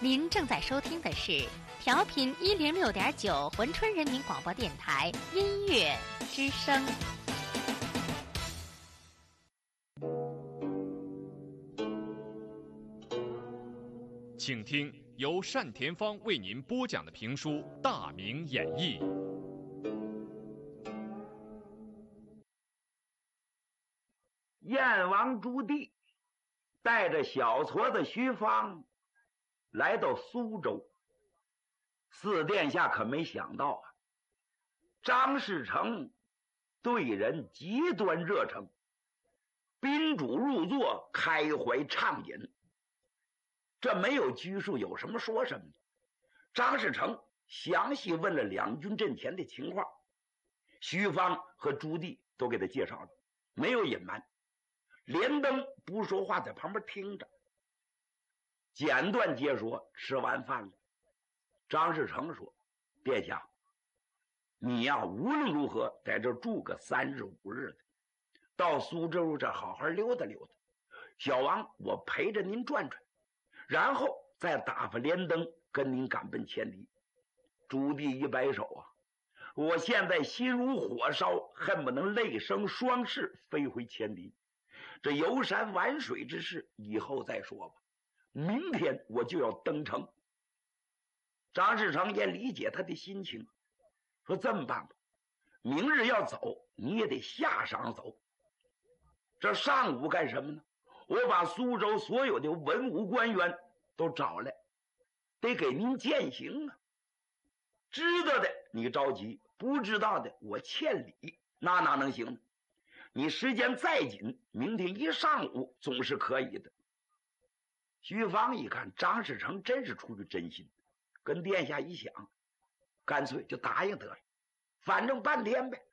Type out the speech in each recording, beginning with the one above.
您正在收听的是调频106.9珲春人民广播电台音乐之声。 请听由单田芳为您播讲的评书《大明演义》。 燕王朱棣带着小矬子徐芳来到苏州，四殿下可没想到啊，张士诚对人极端热诚，宾主入座，开怀畅饮。这没有拘束，有什么说什么。张士诚详细问了两军阵前的情况，徐芳和朱棣都给他介绍了，没有隐瞒。连登不说话，在旁边听着。简短接说，吃完饭了。张士诚说：“殿下，你呀，无论如何在这住个3日5日的，到苏州这好好溜达溜达。小王，我陪着您转转，然后再打发连登跟您赶奔千里。”朱棣一摆手啊，我现在心如火烧，恨不能泪生双翅，飞回千里。这游山玩水之事以后再说吧，明天我就要登城。张士诚也理解他的心情，说这么办吧，明日要走你也得下晌走。这上午干什么呢？我把苏州所有的文武官员都找来，得给您践行啊。知道的你着急，不知道的我欠礼，那哪能行呢？你时间再紧，明天一上午总是可以的。徐芳一看张士诚真是出于真心，跟殿下一想，干脆就答应得了，反正半天呗。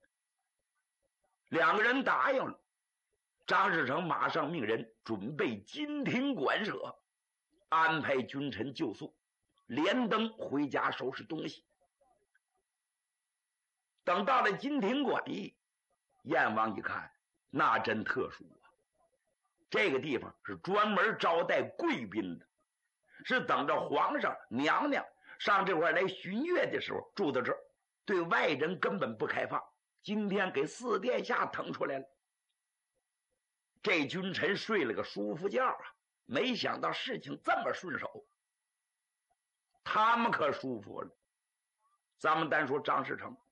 两个人答应了，张士诚马上命人准备金庭馆舍，安排君臣就宿，连登回家收拾东西。等到了金庭馆驿，燕王一看，那真特殊啊！这个地方是专门招待贵宾的，是等着皇上娘娘上这块来巡阅的时候住到这儿，对外人根本不开放。今天给四殿下腾出来了，这君臣睡了个舒服觉啊！没想到事情这么顺手，他们可舒服了。咱们单说张士诚，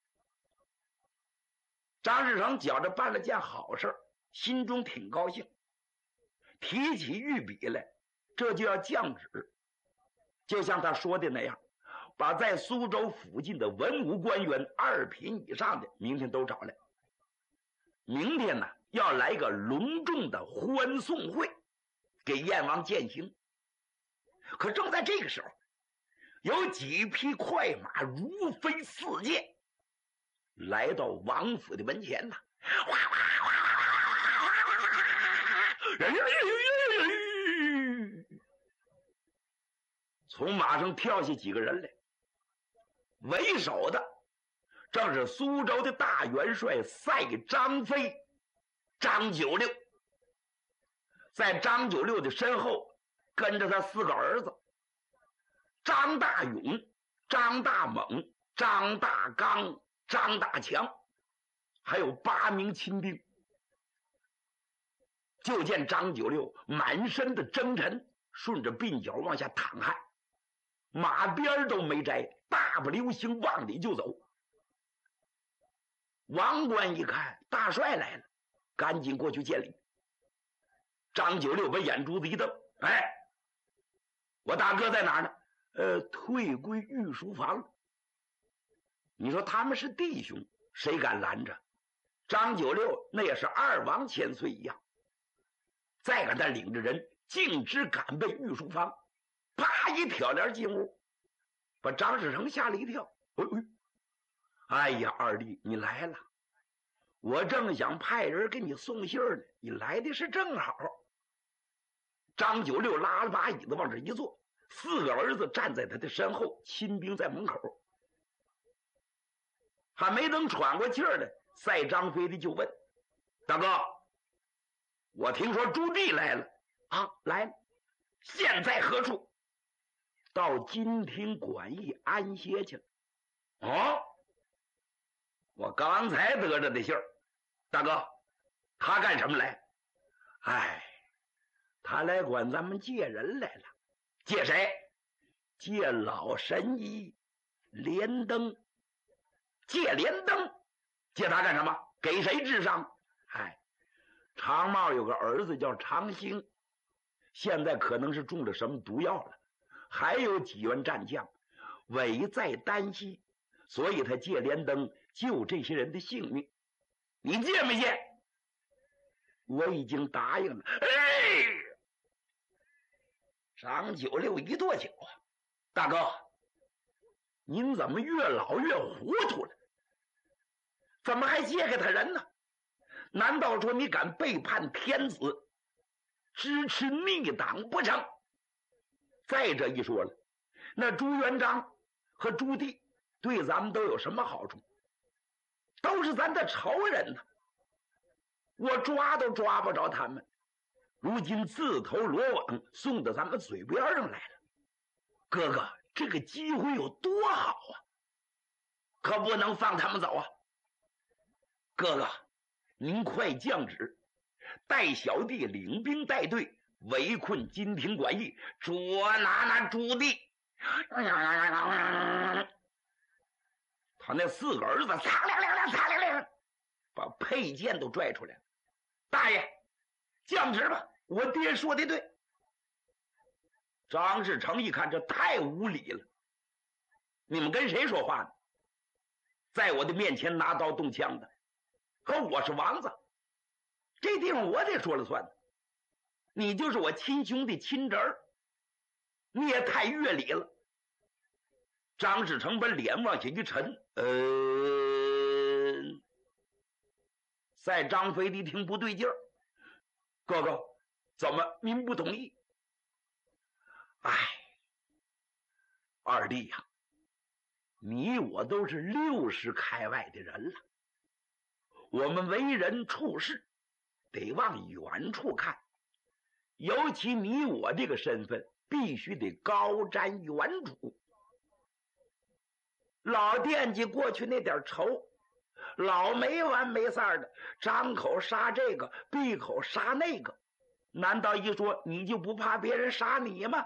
张士诚觉着办了件好事，心中挺高兴，提起御笔来，这就要降旨。就像他说的那样，把在苏州附近的文武官员2品以上的明天都找来。明天呢，要来个隆重的欢送会，给燕王践行。可正在这个时候，有几匹快马如飞似箭来到王府的门前呐，从马上跳下几个人来，为首的正是苏州的大元帅赛张飞张九六，在张九六的身后跟着他4个儿子张大勇、张大猛、张大刚、张大强，还有8名亲兵。就见张九六满身的征尘，顺着鬓角往下淌汗，马鞭都没摘，大步流星往里就走。王冠一看大帅来了，赶紧过去见礼。张九六把眼珠子一瞪，哎，我大哥在哪儿呢？退归御书房。你说他们是弟兄，谁敢拦着？张九六那也是2王千岁一样，再给他领着人径直赶奔御书房，啪一挑帘进屋，把张士诚吓了一跳。哎呀，二弟你来了，我正想派人给你送信呢，你来的是正好。张九六拉了把椅子往这一坐，4个儿子站在他的身后，亲兵在门口。还没等喘过气儿来，赛张飞的就问：“大哥，我听说朱棣来了啊，来了，现在何处？” 到金庭馆驿安歇去了。哦，我刚才得着的信儿，大哥，他干什么来？哎，他来管咱们借人来了。借谁？借老神医连登。借连登？借他干什么？给谁治伤？哎，常茂有个儿子叫常兴，现在可能是中了什么毒药了，还有几员战将危在旦夕，所以他借连登救这些人的性命。你借没借？我已经答应了。哎，张九六一跺脚啊，大哥，您怎么越老越糊涂了？怎么还借给他人呢？难道说你敢背叛天子，支持逆党不成？再这一说了，那朱元璋和朱棣对咱们都有什么好处？都是咱的仇人呢，我抓都抓不着他们，如今自投罗网，送到咱们嘴边上来了。哥哥，这个机会有多好啊，可不能放他们走啊！哥哥，您快降旨，带小弟领兵带队围困金庭馆驿，捉拿那朱棣。他那4个儿子擦亮亮亮，擦亮亮，把佩剑都拽出来了。大爷，降旨吧，我爹说的对。张士诚一看，这太无理了，你们跟谁说话呢？在我的面前拿刀动枪的，可我是王子，这地方我得说了算。你就是我亲兄弟亲侄儿，你也太越礼了。张士诚把脸往下一沉，在张飞一听不对劲儿，哥哥，怎么您不同意？哎，二弟呀，你我都是60开外的人了，我们为人处事得往远处看，尤其你我这个身份必须得高瞻远瞩。老惦记过去那点仇，老没完没散的张口杀这个，闭口杀那个，难道一说你就不怕别人杀你吗？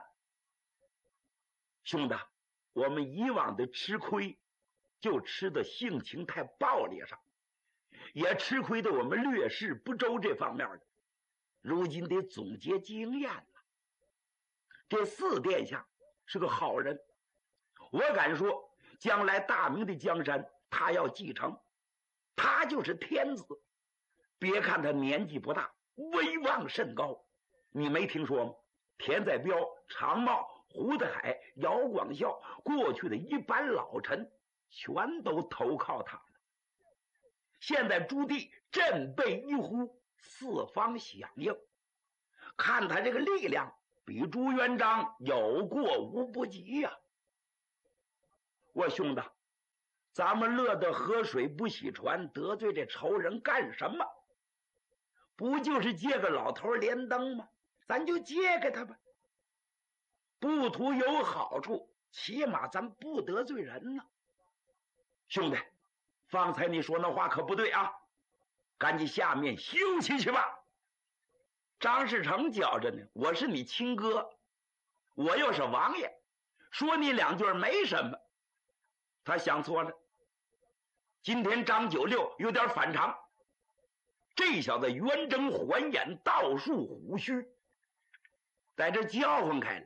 兄弟，我们以往的吃亏就吃的性情太暴烈上，也吃亏的我们略事不周这方面的，如今得总结经验了。这4殿下是个好人，我敢说将来大明的江山他要继承，他就是天子。别看他年纪不大，威望甚高，你没听说吗？田载彪、常茂、胡德海、姚广孝，过去的一般老臣全都投靠他了。现在朱棣振臂一呼，四方响应，看他这个力量比朱元璋有过无不及呀。我兄弟，咱们乐得河水不洗船，得罪这仇人干什么？不就是借个老头连登吗？咱就借给他吧，不图有好处，起码咱不得罪人呢。兄弟，方才你说那话可不对啊，赶紧下面休息去吧。张士诚觉着呢，我是你亲哥，我又是王爷，说你2句没什么。他想错了，今天张九六有点反常，这小子圆睁环眼，倒竖虎须，在这叫唤开了，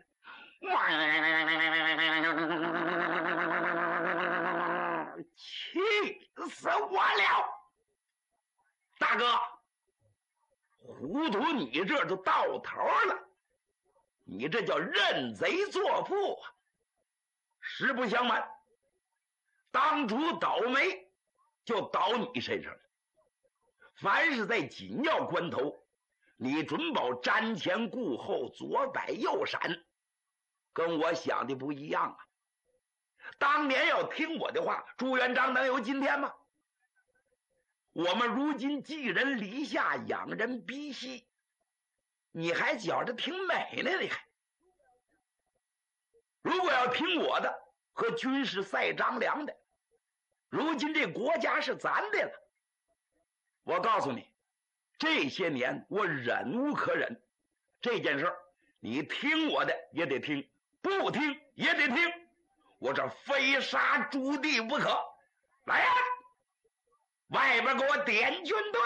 气死我了！大哥，糊涂你这就到头了，你这叫认贼作父啊！实不相瞒，当初倒霉就倒你身上了。凡是在紧要关头，你准保瞻前顾后，左摆右闪，跟我想的不一样啊！当年要听我的话，朱元璋能有今天吗？我们如今寄人篱下，养人鼻息，你还觉着挺美呢？你还如果要要听我的，和军师赛张良的。如今这国家是咱的了，我告诉你，这些年我忍无可忍，这件事你听我的也得听，不听也得听，我这非杀朱棣不可。来呀，外边给我点军队。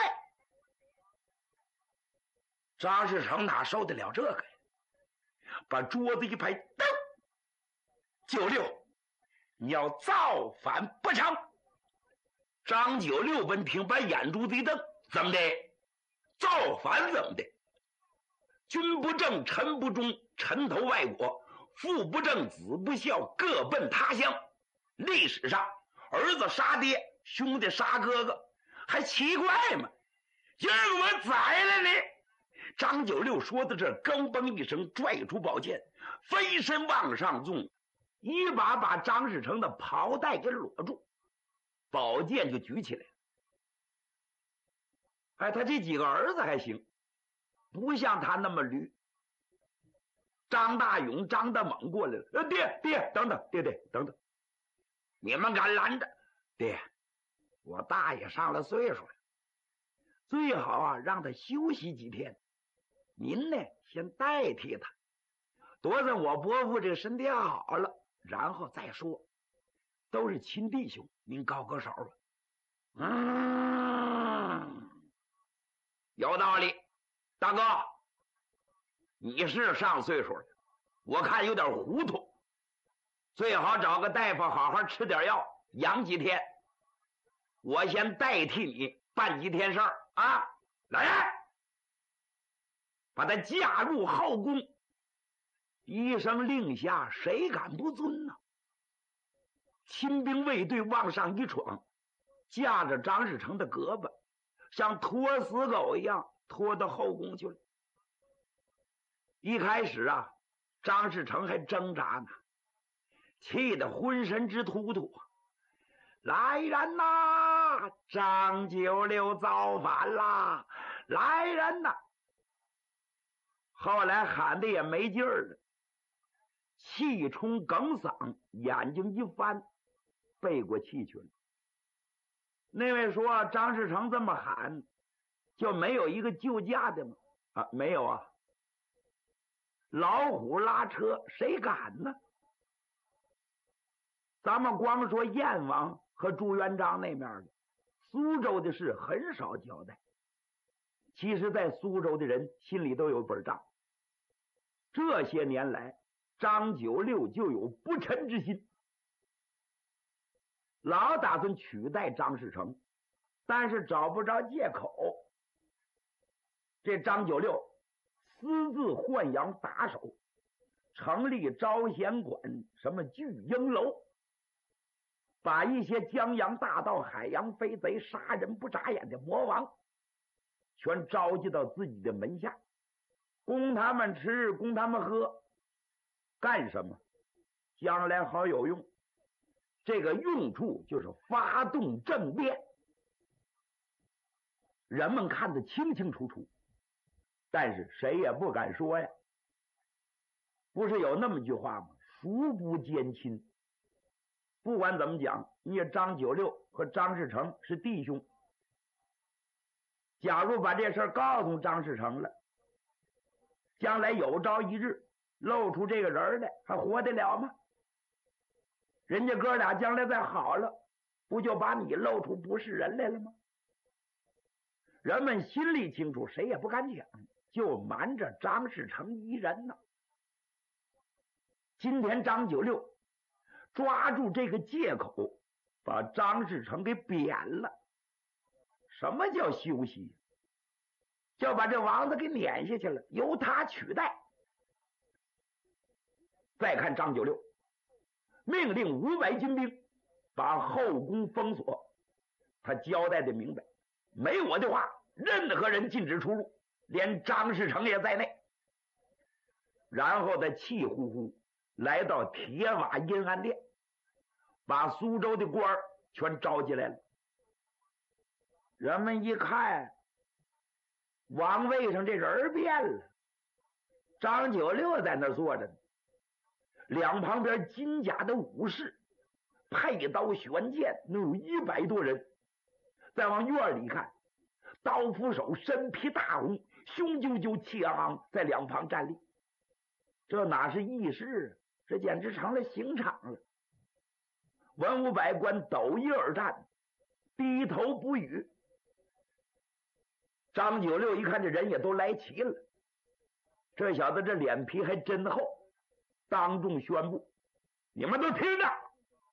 张士诚哪受得了这个呀？把桌子一拍，噔！96，你要造反不成？张96闻听，把眼珠子一瞪，怎么的？造反怎么的？君不正，臣不忠，臣投外国，父不正，子不孝，各奔他乡。历史上，儿子杀爹，兄弟杀哥哥，还奇怪吗？今儿我宰了你！张96说到这儿，咯嘣一声，拽出宝剑，飞身往上纵，一把把张士诚的袍带给裸住，宝剑就举起来了。哎，他这几个儿子还行，不像他那么驴。张大勇、张大猛过来了，爹，等等，爹等等，你们敢拦着？爹，我大爷上了岁数了，最好啊让他休息几天。您呢，先代替他，多在我伯父这个身体好了，然后再说。都是亲弟兄，您高个手吧。有道理。大哥，你是上岁数了，我看有点糊涂，最好找个大夫好好吃点药，养几天。我先代替你办几天事儿啊！来呀！把他嫁入后宫，一声令下，谁敢不遵呢？亲兵卫队往上一闯，架着张士诚的胳膊，像拖死狗一样拖到后宫去了。一开始啊，张士诚还挣扎呢，气得浑身直突突。来人呐！张96造反啦！来人呐！后来喊的也没劲儿了，气冲哽嗓，眼睛一翻，背过气去了。那位说张士诚这么喊，就没有一个救驾的吗？啊，没有啊。老虎拉车，谁敢呢？咱们光说燕王和朱元璋那面的，苏州的事很少交代。其实在苏州的人心里都有本账。这些年来，张96就有不臣之心，老打算取代张士诚，但是找不着借口。这张96私自豢养打手，成立招贤馆，什么聚英楼，把一些江洋大盗、海洋飞贼、杀人不眨眼的魔王全召集到自己的门下，供他们吃，供他们喝。干什么？将来好有用。这个用处就是发动政变。人们看得清清楚楚，但是谁也不敢说呀。不是有那么句话吗？孰不奸亲？不管怎么讲，你也张96和张士诚是弟兄。假如把这事告诉张士诚了，将来有朝一日露出这个人来，还活得了吗？人家哥俩将来再好了，不就把你露出不是人来了吗？人们心里清楚，谁也不敢讲，就瞒着张士诚一人呢。今天张96抓住这个借口，把张士诚给贬了。什么叫休息？就把这王子给撵下去了，由他取代。再看张96，命令500精兵把后宫封锁，他交代的明白，没我的话，任何人禁止出入，连张士诚也在内。然后他气呼呼来到铁瓦阴安殿，把苏州的官儿全召集来了。人们一看，王位上这人变了，张96在那儿坐着呢， 两旁边金甲的武士，佩刀悬剑，能有100多人。再往院里看，刀斧手身披大红，雄赳赳气昂昂，在两旁站立。这哪是议事，这简直成了刑场了。文武百官斗一而战，低头不语。张九六一看这人也都来齐了，这小子这脸皮还真厚，当众宣布：你们都听着，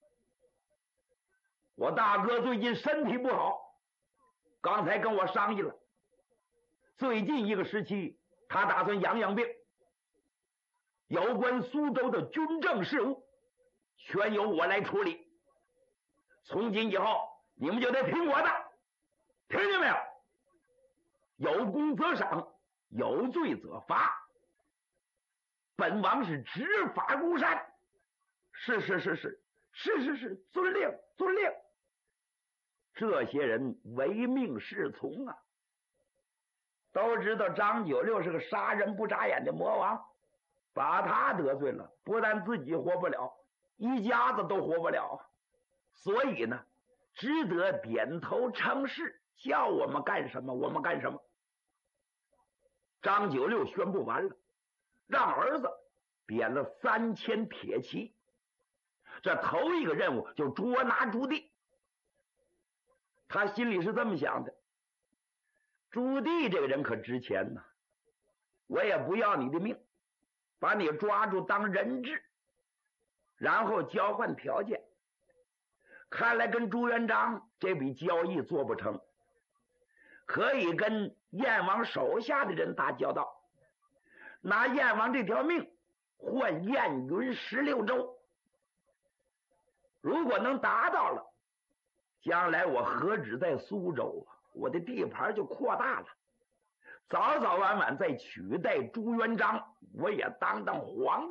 我大哥最近身体不好，刚才跟我商议了，最近一个时期他打算养病，有关苏州的军政事务全由我来处理。从今以后你们就得听我的，听见没有？有功则赏，有罪则罚。本王是执法如山。是，遵令，遵令。这些人唯命是从啊，都知道张九六是个杀人不眨眼的魔王，把他得罪了，不但自己活不了，一家子都活不了。所以呢，只得点头称是，叫我们干什么我们干什么。张九六宣布完了，让儿子点了3000铁骑，这头一个任务就捉拿朱棣。他心里是这么想的，朱棣这个人可值钱呐，我也不要你的命，把你抓住当人质，然后交换条件。看来跟朱元璋这笔交易做不成，可以跟燕王手下的人打交道，拿燕王这条命换燕云16州。如果能达到了，将来我何止在苏州啊，我的地盘就扩大了，早早晚晚再取代朱元璋，我也当皇帝。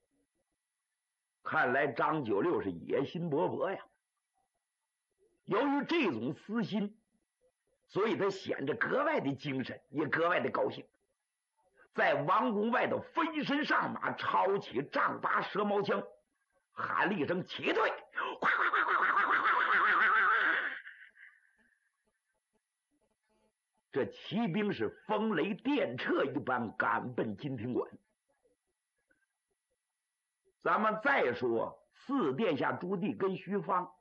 看来张九六是野心勃勃呀。由于这种私心，所以他显得格外的精神，也格外的高兴。在王宫外头飞身上马，抄起丈八蛇矛枪，喊了一声起队，这骑兵是风雷电掣一般赶奔金庭馆。咱们再说四殿下朱棣跟徐芳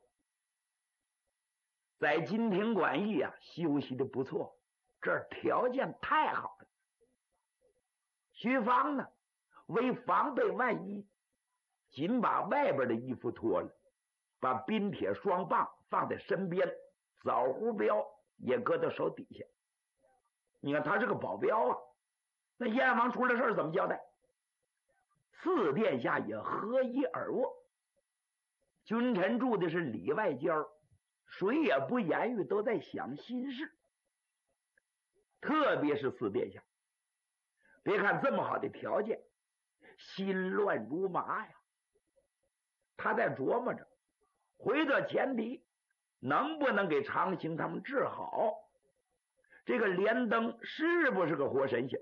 在金庭馆驿啊休息的不错，这儿条件太好了。徐芳呢，为防备万一，仅把外边的衣服脱了，把冰铁双棒放在身边，枣胡镖也搁到手底下。你看他是个保镖啊，那燕王出了事怎么交代？四殿下也合衣而卧，君臣住的是里外间，谁也不言语，都在想心事。特别是四殿下，别看这么好的条件，心乱如麻呀。他在琢磨着回到前敌能不能给长兴他们治好，这个连登是不是个活神仙？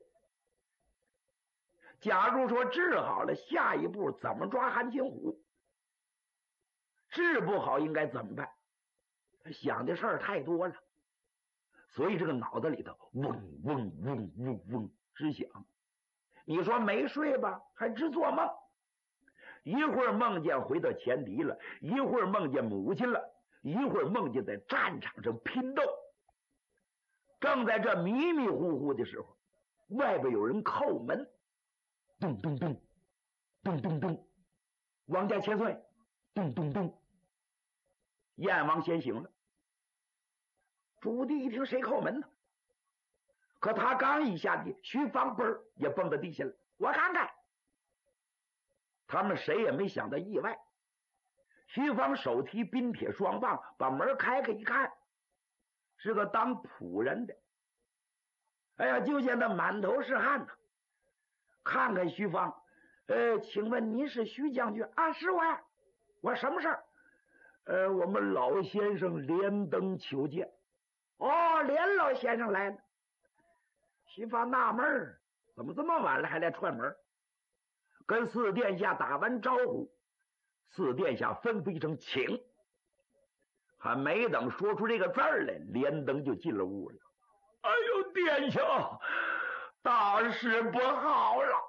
假如说治好了，下一步怎么抓韩擒虎？治不好应该怎么办？想的事儿太多了，所以这个脑子里头嗡嗡嗡嗡嗡直响。你说没睡吧，还直做梦，一会儿梦见回到前敌了，一会儿梦见母亲了，一会儿梦见在战场上拼斗。正在这迷迷糊糊的时候，外边有人叩门，咚咚咚咚咚咚，王家千岁，咚咚咚。燕王先醒了，朱棣一听谁叩门呢？可他刚一下地，徐芳嘣儿也蹦到地下了。我看看，他们谁也没想到意外。徐芳手提冰铁双棒，把门开开一看，是个当仆人的。哎呀，就见他满头是汗呐。看看徐芳，请问您是徐将军啊？是我呀。我什么事儿？我们老先生连登求见。哦，连老先生来了。徐芳纳闷儿，怎么这么晚了还来串门？ 跟四殿下打完招呼，四殿下吩咐一声请，还没等说出这个字儿来，连登就进了屋了。哎呦，殿下，大事不好了！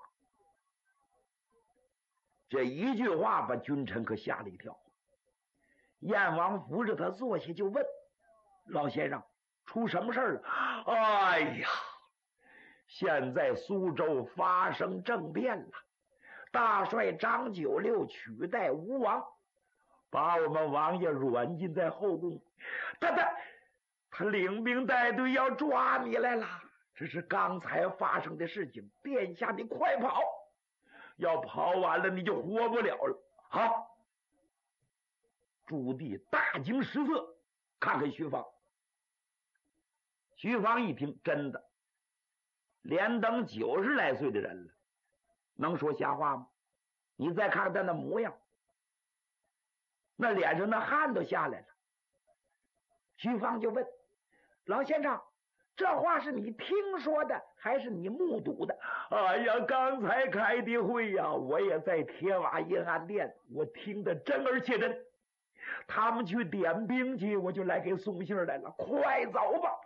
这一句话把君臣可吓了一跳。燕王扶着他坐下就问：老先生，出什么事了？哎呀，现在苏州发生政变了，大帅张九六取代吴王，把我们王爷软禁在后宫。他领兵带队要抓你来了，这是刚才发生的事情。殿下，你快跑，要跑完了你就活不了了。好，朱棣大惊失色，看看徐芳。徐芳一听，真的，连登90来岁的人了，能说瞎话吗？你再看看他那模样，那脸上那汗都下来了。徐芳就问：老先生，这话是你听说的还是你目睹的？哎呀，刚才开的会呀，我也在铁瓦阴暗殿，我听得真而且真。他们去点兵去，我就来给送信来了，快走吧。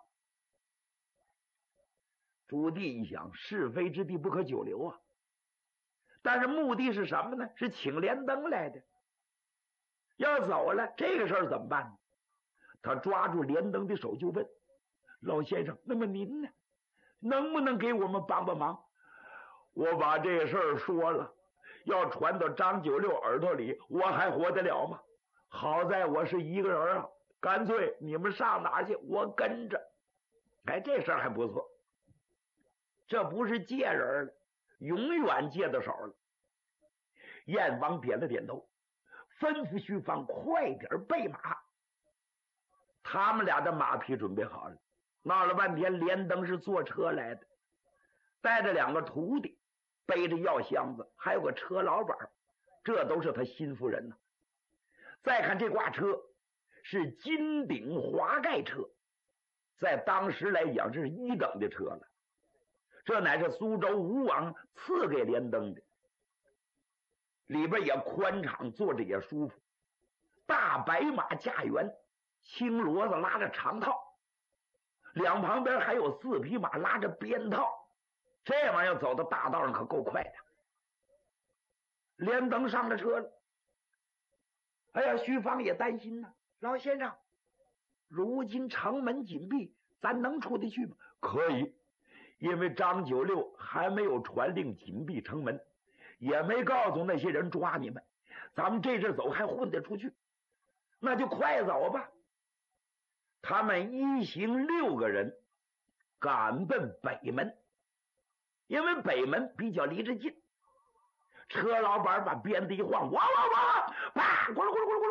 朱棣一想，是非之地不可久留啊，但是目的是什么呢？是请连登来的，要走了这个事儿怎么办呢？他抓住连登的手就问：老先生，那么您呢？能不能给我们帮帮忙？我把这事儿说了，要传到张九六耳朵里，我还活得了吗？好在我是一个人啊，干脆你们上哪去我跟着。哎，这事儿还不错，这不是借人了，永远借到手了。燕王点了点头，吩咐徐芳快点备马。他们俩的马匹准备好了，闹了半天，连登是坐车来的，带着2个徒弟，背着药箱子，还有个车老板，这都是他心腹人呢。再看这挂车是金顶华盖车，在当时来讲这是1等的车了，这乃是苏州吴王赐给连登的，里边也宽敞，坐着也舒服。大白马驾辕，青骡子拉着长套，两旁边还有4匹马拉着鞭套，这玩意儿走到大道上可够快的。连登上了车了。哎呀，徐芳也担心呢。老先生，如今城门紧闭，咱能出得去吗？可以，因为张九六还没有传令紧闭城门，也没告诉那些人抓你们，咱们这阵走还混得出去，那就快走吧。他们一行6个人赶奔北门，因为北门比较离着近。车老板把鞭子一晃，哇哇哇，啪，咕噜咕噜咕噜咕噜咕噜咕噜咕噜咕噜咕噜咕噜咕噜咕噜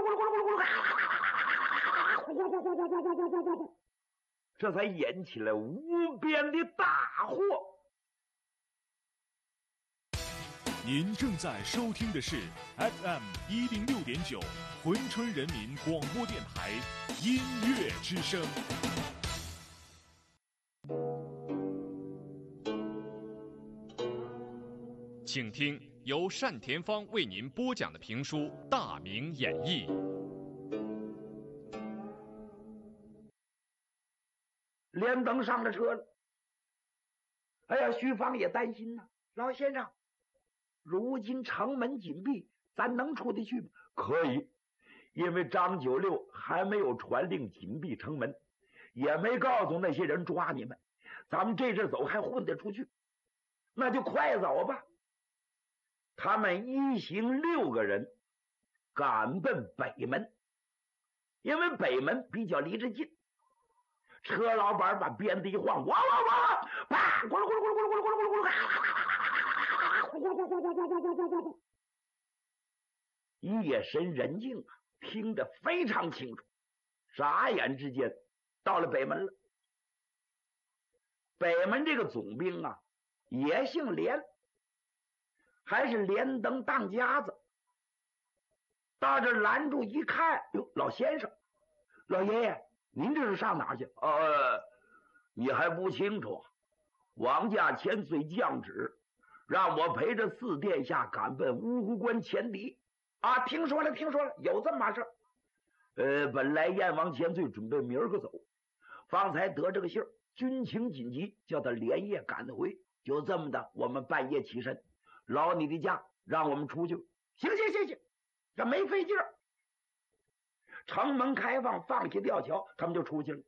咕噜，这才引起了无边的大祸。 您正在收听的是 FM 106.9珲春人民广播电台音乐之声。 请听由单田芳为您播讲的评书《大明演义》。 连登上了车了。哎呀，徐芳也担心呢。老先生，如今城门紧闭，咱能出得去吗？可以，因为张九六还没有传令紧闭城门，也没告诉那些人抓你们，咱们这阵走还混得出去，那就快走吧。他们一行6个人赶奔北门，因为北门比较离着近。车老板把鞭子一晃，哇哇哇，啪，咕噜咕噜咕噜咕噜咕噜咕噜咕噜咕噜咕噜咕噜咕噜咕噜咕噜咕噜咕噜，夜深人静啊，听得非常清楚。眨眼之间到了北门了。北门这个总兵啊，也姓连，还是连登当家子。到这拦住一看，哟，老先生，老爷爷，您这是上哪儿去？你还不清楚？王驾千岁降旨， 让我陪着四殿下赶奔芜湖关前敌。啊，听说了，有这么码事。本来燕王千岁准备明儿个走，方才得这个信儿，军情紧急，叫他连夜赶回。就这么的，我们半夜起身，劳你的驾，让我们出去。行，这没费劲儿。城门开放，放下吊桥，他们就出去了。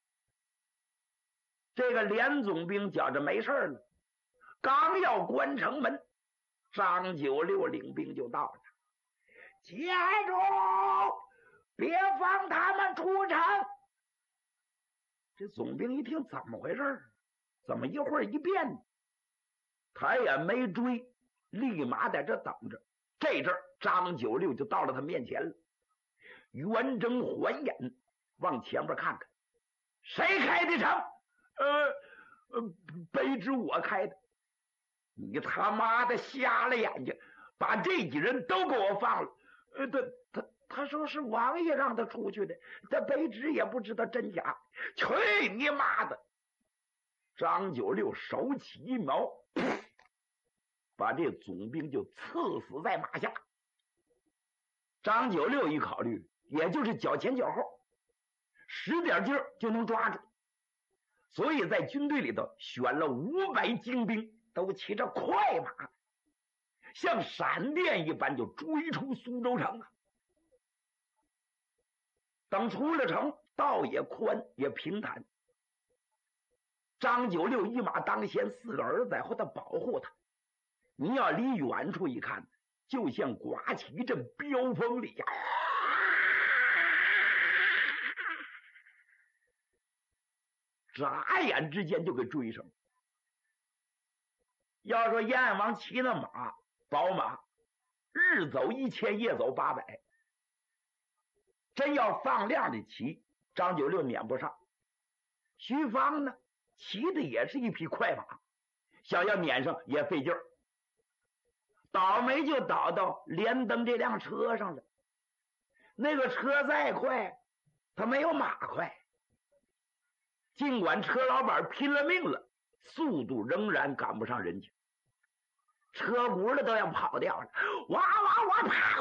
这个连总兵觉着没事了，刚要关城门，张九六领兵就到了。接住，别放他们出城。这总兵一听怎么回事，怎么一会儿一变呢？他也没追，立马在这等着。这阵张九六就到了他面前了，圆睁环眼往前边看看，谁开的城？卑职我开的。你他妈的瞎了眼睛，把这几人都给我放了。他说是王爷让他出去的，这卑职也不知道真假。去你妈的！张九六手起一矛，把这总兵就刺死在马下。张九六一考虑，也就是脚前脚后，使点劲儿就能抓住，所以在军队里头选了500精兵，都骑着快马，像闪电一般就追出苏州城啊。等出了城，道也宽也平坦。张九六一马当先，4个儿子在后头保护他。你要离远处一看，就像刮起一阵飙风里呀，眨眼之间就给追上。要说燕王骑那马，宝马，日走1000，夜走800，真要放量的骑，张九六撵不上。徐芳呢，骑的也是一匹快马，想要撵上也费劲儿。倒霉就倒到连登这辆车上了。那个车再快，它没有马快。尽管车老板拼了命了，速度仍然赶不上人家，车轱辘都要跑掉了。哇，啪！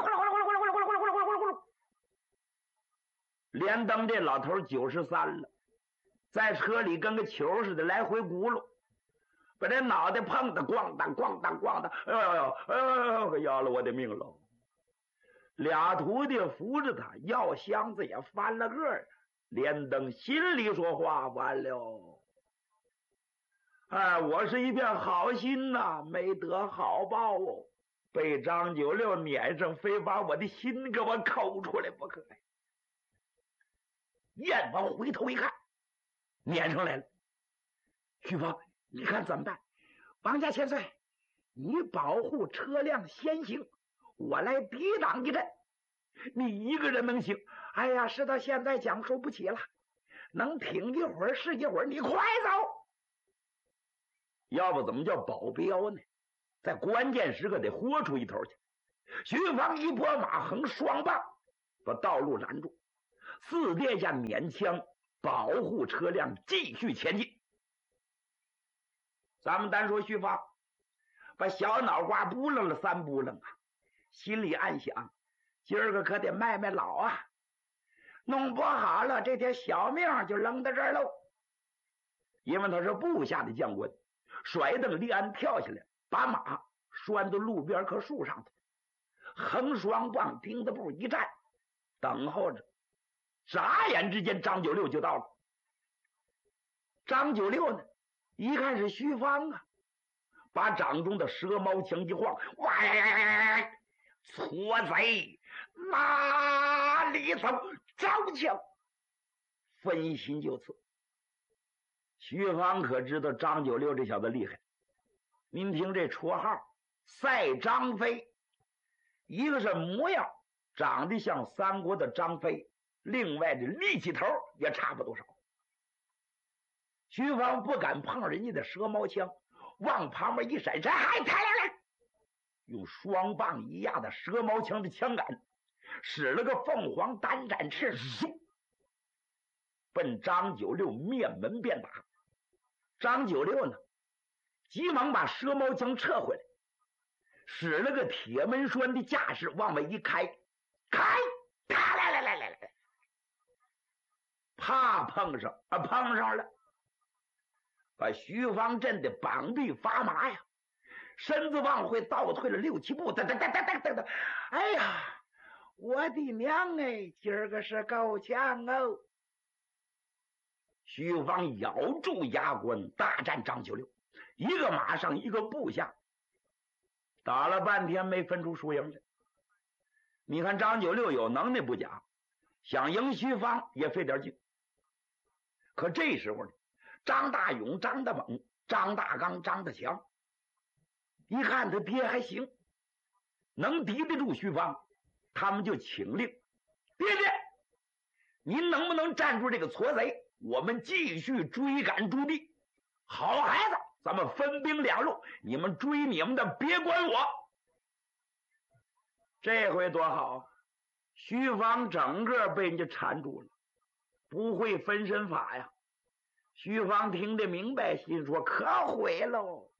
连登这老头93了，在车里跟个球似的来回轱辘，把这脑袋碰得咣当咣当咣当，哎呦，要了我的命喽！俩徒弟扶着他，药箱子也翻了个儿。连登心里说话，完了，我是一片好心呐，没得好报哦，被张九六撵上，非把我的心给我抠出来不可呀！燕王回头一看，撵上来了。徐芳，你看怎么办？王家千岁，你保护车辆先行，我来抵挡一阵。你一个人能行？哎呀，事到现在讲述不起了，能挺一会儿是一会儿，你快走！要不怎么叫保镖呢？在关键时刻得豁出一头去。徐芳一拨马横双棒，把道路拦住。4殿下勉强保护车辆继续前进。咱们单说徐芳，把小脑瓜扑棱了3扑棱啊，心里暗想，今儿个可得卖老啊，弄不好了这条小命就扔到这儿喽。因为他是部下的将官，甩蹬立鞍跳下来，把马拴到路边棵树上头，横双棒钉子步一站，等候着。眨眼之间，张九六就到了。张九六呢，一看是徐芳啊，把掌中的蛇矛枪一晃，喂，错贼，哪里走？招枪，分心就刺。徐芳可知道张九六这小子厉害，您听这绰号赛张飞，一个是模样长得像三国的张飞，另外的力气头也差不多少。徐芳不敢碰人家的蛇矛枪，往旁边一闪身，还抬来，用双棒一压的蛇矛枪的枪杆，使了个凤凰单展翅，奔张九六面门便打。张九六呢， 急忙把蛇矛枪撤回来，使了个铁门栓的架势往外一开，来，怕碰上了，把徐芳震的膀臂发麻呀，身子往回倒退了6、7步，噔，哎呀，我的娘哎，今儿个是够呛哦！徐芳咬住牙关，大战张九六，一个马上一个步下，打了半天没分出输赢来。你看张九六有能耐不假，想赢徐芳也费点劲。可这时候呢，张大勇、张大猛、张大刚、张大强一看他爹还行，能敌得住徐芳，他们就请令：爹，您能不能站住这个矬贼？我们继续追赶朱棣。好孩子，咱们分兵两路，你们追你们的，别管我。这回多好，徐芳整个被人家缠住了，不会分身法呀。徐芳听得明白，心说可毁喽。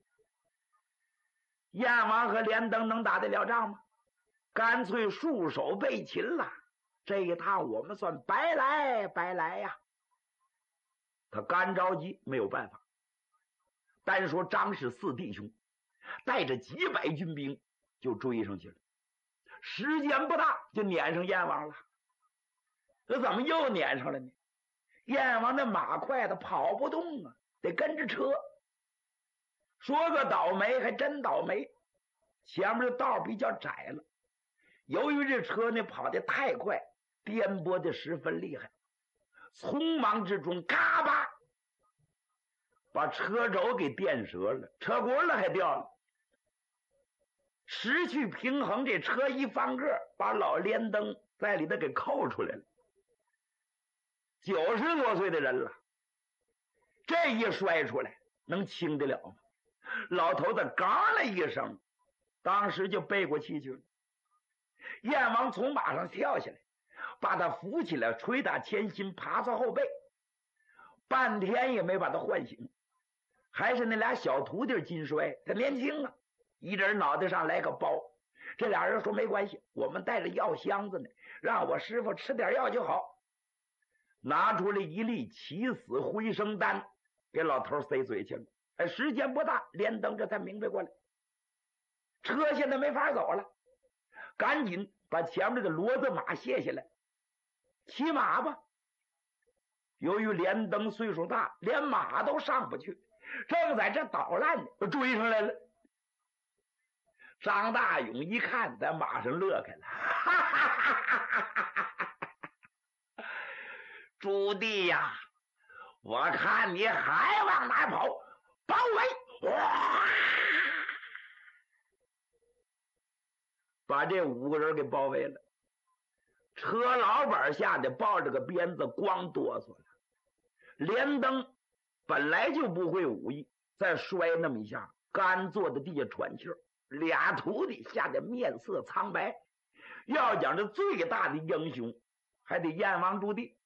燕王和连登能打得了仗吗？干脆束手被擒了。这一趟我们算白来呀。他干着急，没有办法。单说张氏4弟兄带着几百军兵就追上去了，时间不大就撵上燕王了。这怎么又撵上了呢？燕王那马快的跑不动啊，得跟着车。说个倒霉还真倒霉，前面的道比较窄了，由于这车呢跑得太快，颠簸的十分厉害，匆忙之中嘎巴把车轴给电折了，车轱辘还掉了。失去平衡，这车一翻个，把老连登在里头给扣出来了。90多岁的人了，这一摔出来能轻得了吗？老头子嘎了一声，当时就背过气去了。燕王从马上跳下来，把他扶起来，捶打前心，爬到后背，半天也没把他唤醒。还是那俩小徒弟金衰，他年轻啊，一人脑袋上来个包。这俩人说没关系，我们带着药箱子呢，让我师傅吃点药就好。拿出了一粒起死回生丹，给老头塞嘴去了。哎，时间不大，连登这才明白过来，车现在没法走了，赶紧把前面的骡子马卸下来，骑马吧。由于连登岁数大，连马都上不去，正在这捣乱呢，追上来了。张大勇一看，在马上乐开了，哈哈哈哈哈！朱棣呀，我看你还往哪跑？包围！哇！把这5个人给包围了。车老板吓得抱着个鞭子光哆嗦了。连登本来就不会武艺，再摔那么一下，干坐在地下喘气儿。俩徒弟吓得面色苍白。要讲这最大的英雄，还得燕王朱棣。